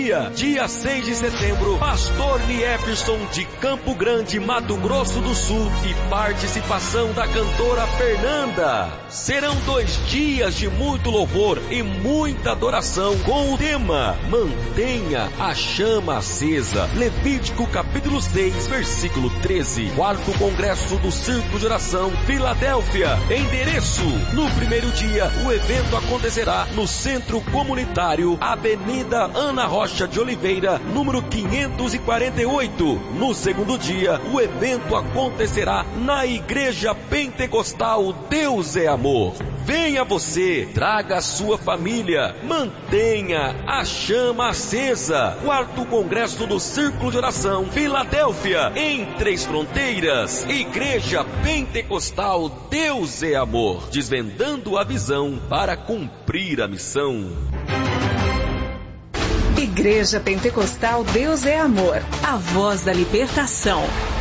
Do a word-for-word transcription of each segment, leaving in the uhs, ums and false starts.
dia, dia seis de setembro, Pastor Niefferson de Campo Grande, Mato Grosso do Sul e participação da cantora Fernanda. Serão dois dias de muito louvor e muita adoração com o tema Mantenha a Chama Acesa. Levítico capítulo seis, versículo treze. Quarto Congresso do Círculo de Oração, Filadélfia. Endereço: no primeiro dia, o evento acontecerá no Centro Comunitário, Avenida Ana Rocha de Oliveira, número quinhentos e quarenta e oito. No segundo dia, o evento acontecerá na Igreja Pentecostal Deus é Amor. Venha você, traga a sua família, mantenha a chama acesa. Quarto Congresso do Círculo de Oração, Filadélfia, em Três Fronteiras. Igreja Pentecostal Deus é Amor, desvendando a visão para cumprir a missão. Igreja Pentecostal Deus é Amor, a voz da libertação.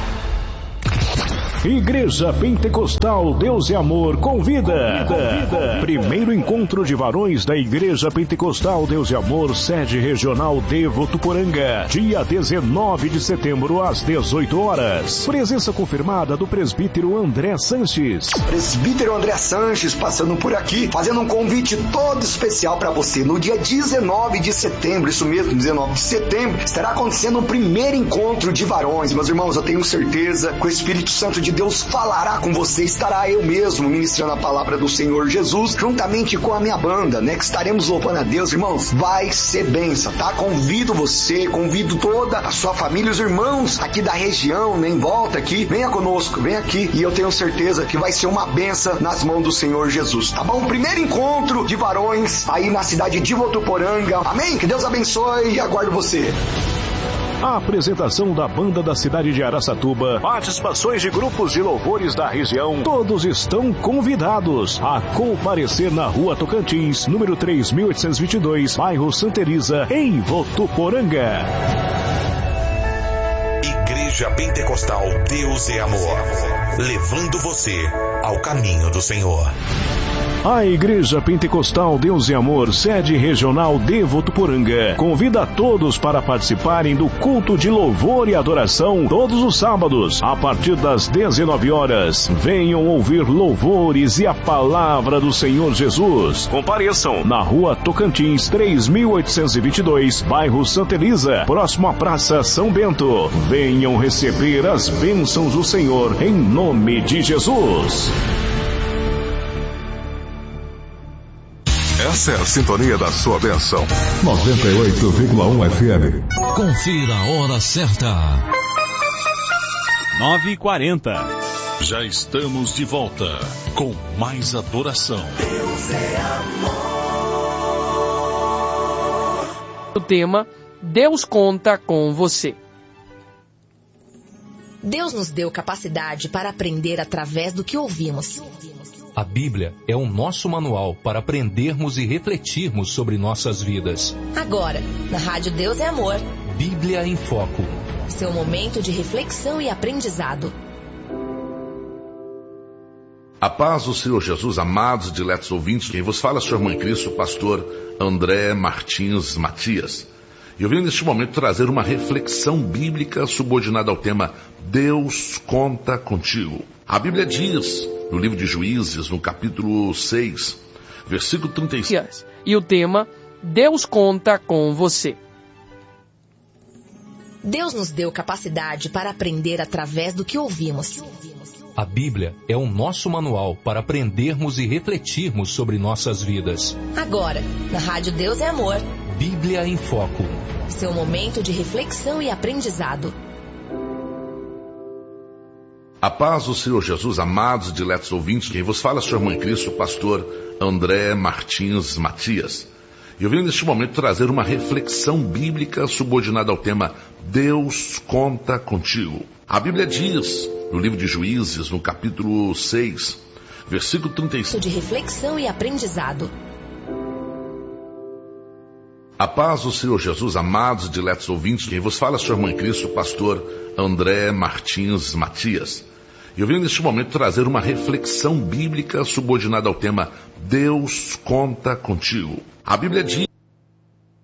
Igreja Pentecostal Deus é Amor convida. convida. Primeiro encontro de varões da Igreja Pentecostal Deus é Amor, sede regional de Votuporanga, dia dezenove de setembro às dezoito horas. Presença confirmada do presbítero André Sanches. Presbítero André Sanches passando por aqui, fazendo um convite todo especial para você. No dia dezenove de setembro, isso mesmo, dezenove de setembro, estará acontecendo o primeiro encontro de varões. Meus irmãos, eu tenho certeza que o Espírito Santo de Deus falará com você, estará eu mesmo ministrando a palavra do Senhor Jesus, juntamente com a minha banda, né, que estaremos louvando a Deus. Irmãos, vai ser bênção, tá? Convido você, convido toda a sua família, os irmãos aqui da região, né, em volta aqui, venha conosco, vem aqui, e eu tenho certeza que vai ser uma bênção nas mãos do Senhor Jesus, tá bom? Primeiro encontro de varões aí na cidade de Votuporanga, amém? Que Deus abençoe e aguardo você. A apresentação da banda da cidade de Araçatuba, participações de grupos de louvores da região, todos estão convidados a comparecer na Rua Tocantins, número três mil oitocentos e vinte e dois, bairro Santa Elisa, em Votuporanga. Igreja Pentecostal Deus é Amor, levando você ao caminho do Senhor. A Igreja Pentecostal Deus é Amor, sede regional de Votuporanga, convida a todos para participarem do culto de louvor e adoração todos os sábados, a partir das dezenove horas. Venham ouvir louvores e a palavra do Senhor Jesus. Compareçam na Rua Tocantins, três mil oitocentos e vinte e dois, bairro Santa Elisa, próximo à Praça São Bento. Venham receber as bênçãos do Senhor, em nome de Jesus. Essa é a sintonia da sua bênção. noventa e oito vírgula um F M. Confira a hora certa. nove e quarenta. Já estamos de volta com mais adoração. Deus é amor. O tema: Deus conta com você. Deus nos deu capacidade para aprender através do que ouvimos. A Bíblia é o nosso manual para aprendermos e refletirmos sobre nossas vidas. Agora, na Rádio Deus é Amor. Bíblia em Foco. Seu momento de reflexão e aprendizado. A paz do Senhor Jesus, amados e diletos ouvintes, quem vos fala é o Senhor Mãe Cristo, pastor André Martins Matias. Eu venho neste momento trazer uma reflexão bíblica subordinada ao tema Deus conta contigo. A Bíblia diz, no livro de Juízes, no capítulo seis, versículo trinta e seis. E o tema, Deus conta com você. Deus nos deu capacidade para aprender através do que ouvimos. A Bíblia é o nosso manual para aprendermos e refletirmos sobre nossas vidas. Agora, na Rádio Deus é Amor. Bíblia em Foco. Seu momento de reflexão e aprendizado. A paz do Senhor Jesus, amados e diletos ouvintes, quem vos fala é o Senhor Mãe Cristo, pastor André Martins Matias. Eu venho neste momento trazer uma reflexão bíblica subordinada ao tema Deus conta contigo. A Bíblia diz, no livro de Juízes, no capítulo seis, versículo trinta e seis. De reflexão e aprendizado. A paz do Senhor Jesus, amados e diletos ouvintes, quem vos fala é o Senhor Mãe Cristo, pastor André Martins Matias. Eu venho neste momento trazer uma reflexão bíblica subordinada ao tema Deus conta contigo. A Bíblia diz...